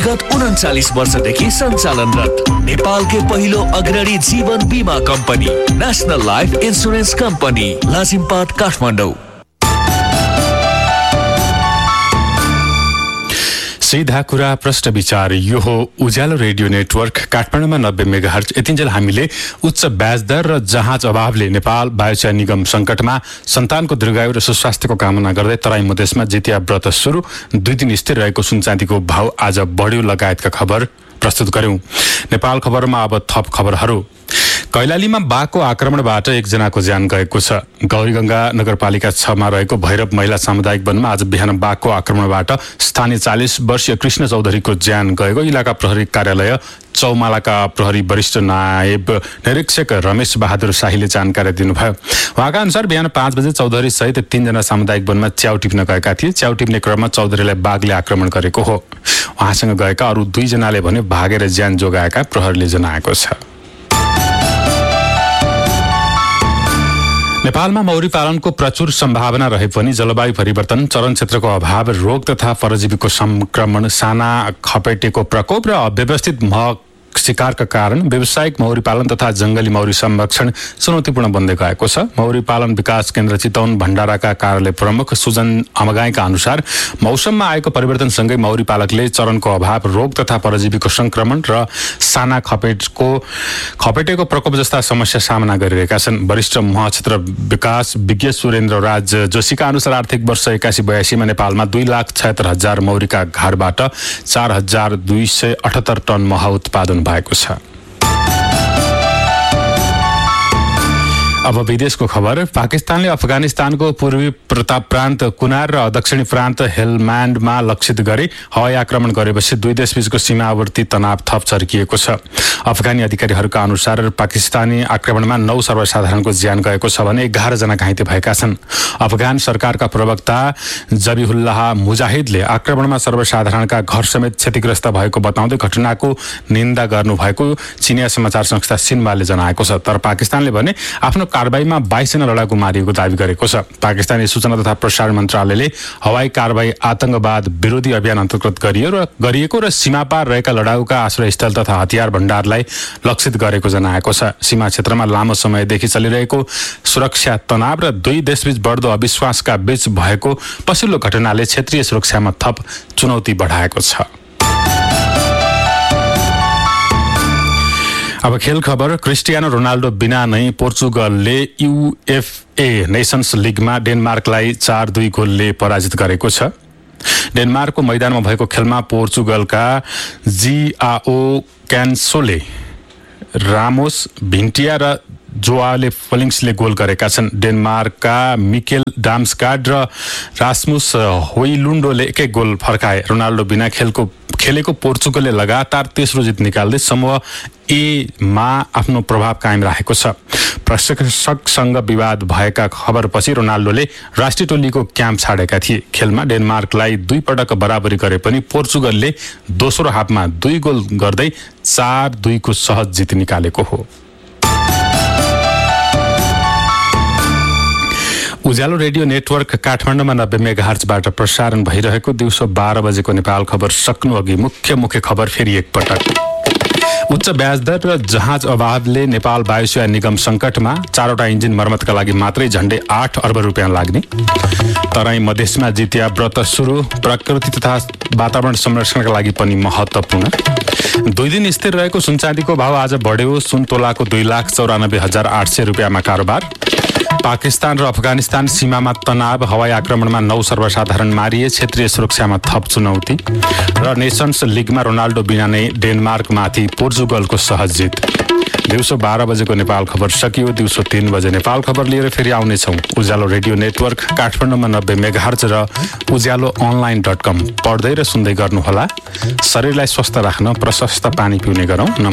विगत 39 वर्षदेखि सञ्चालनरत नेपालकै पहिलो अग्रणी जीवन बीमा company national life insurance company Lazimpat Kathmandu. सीधा कुरा प्रश्न विचार यो हो उज्यालो रेडियो नेटवर्क काठमाडौँमा 90 मेगाहर्ज। यतिन्जेल हामीले उच्च ब्याज दर र जहाज अभावले नेपाल वायुसेवा निगम सङ्कटमा सन्तानको दीर्घायु र सुस्वास्थ्यको कामना गर्दै तराई मधेसमा जितिया व्रत सुरु, 2 दिन स्थिर रहेको सुनचाँदीको भाव आज बढ्यो लगायतका खबर प्रस्तुत गर्यौं। नेपाल खबरमा अब थप खबरहरू। कैलालीमा बाघको आक्रमणबाट एकजनाको ज्यान गएको छ। गौरीगंगा नगरपालिका 6 मा रहेको भैरव महिला सामुदायिक वनमा आज बिहान बाघको आक्रमणबाट स्थानीय 40 वर्षीय कृष्ण चौधरीको ज्यान गएको इलाका प्रहरी कार्यालय चौमालाका प्रहरी वरिष्ठ नायब निरीक्षक रमेश बहादुर शाहीले जानकारी दिनुभयो। उहाँका अनुसार बिहान 5 बजे चौधरी सहित 3 जना सामुदायिक वनमा च्याउ टिप्न गएका थिए। च्याउ टिप्ने क्रममा चौधरीलाई बाघले आक्रमण गरेको हो। उहाँसँग गएका अरू 2 जनाले भने भागेर ज्यान जोगाएका प्रहरीले जनाएको छ। नेपालमा मौरी पालनको प्रचुर सम्भावना रहे पनि जलवायु परिवर्तन, चरण क्षेत्रको अभाव, रोग तथा परजीवीको संक्रमण, साना खपेटेको प्रकोप र अव्यवस्थित शिकारका कारण व्यावसायिक मौरी पालन तथा जंगली मौरी संरक्षण चुनौतीपूर्ण बन्दै गएको छ। मौरी पालन विकास केन्द्र चितवन भण्डाराका कार्यालय प्रमुख सुजन अमगाईका अनुसार मौसममा आएको परिवर्तनसँगै मौरी पालकले चरणको अभाव, रोग तथा परजीवीको संक्रमण र साना खपेटेको प्रकोप जस्ता समस्या सामना गरिरहेका छन्। वरिष्ठ महक्षेत्र विकास विज्ञ सुरेन्द्र राज जोशीका अनुसार आर्थिक वर्ष 81-82 मा नेपालमा 2,76,000 मौरीका घारबाट 4,278 टन मह उत्पादन भएको छ। अब विदेशको खबर। पाकिस्तानले अफगानिस्तानको पूर्वी प्रताप प्रान्त कुनार र दक्षिणी प्रान्त हेलम्यान्डमा लक्षित गरी हवाई आक्रमण गरेपछि 2 देशबीचको सीमावर्ती तनाव थप चर्किएको छ। अफगानी अधिकारीहरूका अनुसार पाकिस्तानी आक्रमणमा 9 सर्वसाधारणको ज्यान गएको छ भने 11 जना घाइते भएका छन्। अफगान सरकारका प्रवक्ता जबिहुल्लाह मुजाहिदले आक्रमणमा सर्वसाधारणका घर समेत क्षतिग्रस्त भएको बताउँदै घटनाको निन्दा गर्नुभएको चिनिया समाचार संस्था सिन्वाले जनाएको छ। तर पाकिस्तानले भने आफ्नो कारबाहीमा 22 जना लडाकु मारिएको दावी गरेको छ। पाकिस्तानी सूचना तथा प्रसारण मन्त्रालयले हवाई कारबाही आतंकवाद विरोधी अभियान अन्तर्गत गरिएको र सीमापार रहेका लडाकुका आश्रयस्थल तथा हतियार भण्डारलाई लक्षित गरेको जनाएको छ। सीमा क्षेत्रमा लामो समयदेखि चलिरहेको सुरक्षा तनाव र 2 देशबीच बढ्दो अविश्वासका बीच भएको पछिल्लो घटनाले क्षेत्रीय सुरक्षामा थप चुनौती बढाएको छ। अब खेल खबर। क्रिस्टियानो रोनाल्डो बिना नै पोर्चुगलले युएफए नेसन्स लिगमा डेनमार्कलाई 4-2 गोलले पराजित गरेको छ। डेनमार्कको मैदानमा भएको खेलमा पोर्चुगलका जिआओ क्यान्सोले, रामोस, भिन्टिया र जोआले फलिङ्सले गोल गरेका छन्। डेनमार्कका मिकेल डाम्सगार्ड र रास्मुस होइलुन्डोले 1-1 गोल फर्काए। रोनाल्डो बिना खेलेको पोर्चुगलले लगातार तेस्रो जित निकाल्दै समूह ए मा आफ्नो प्रभाव कायम राखेको छ। प्रशिक्षकसँग विवाद भएका खबरपछि रोनाल्डोले राष्ट्रिय टोलीको क्याम्प छाडेका थिए। खेलमा डेनमार्कलाई 2 पटक बराबरी गरे पनि पोर्चुगलले दोस्रो हाफमा 2 गोल गर्दै 4-2 को सहज जित निकालेको हो। उज्यालो रेडियो नेटवर्क काठमाडौँमा 90 मेगाहर्जबाट प्रसारण भइरहेको दिउँसो 12 बजेको नेपाल खबर सक्नु अघि मुख्य खबर फेरि एकपटक। उच्च ब्याज दर र जहाज अभावले नेपाल वायुसेवा निगम सङ्कटमा। 4वटा इन्जिन मर्मतका लागि मात्रै झण्डै 8 अर्ब रुपियाँ लाग्ने। तराई मधेसमा जितिया व्रत सुरु, प्रकृति तथा वातावरण संरक्षणका लागि पनि महत्त्वपूर्ण। 2 दिन स्थिर रहेको सुनचाँदीको भाव आज बढ्यो। सुन तोलाको 2,94,800 रुपियाँमा कारोबार। पाकिस्तान र अफगानिस्तान सीमामा तनाव, हवाई आक्रमणमा 9 सर्वसाधारण मारिए, क्षेत्रीय सुरक्षामा थप चुनौती र नेसन्स लिगमा रोनाल्डो बिना नै डेनमार्कमाथि पोर्चुगलको सहज जित। दिउँसो 12 बजेको नेपाल खबर सकियो। दिउँसो 3 बजे नेपाल खबर लिएर फेरि आउनेछौँ। उज्यालो रेडियो नेटवर्क काठमाडौँमा 90 मेगाहर्ज र उज्यालो online.com पढ्दै र सुन्दै गर्नुहोला। शरीरलाई स्वस्थ राख्न प्रशस्त पानी पिउने गरौँ।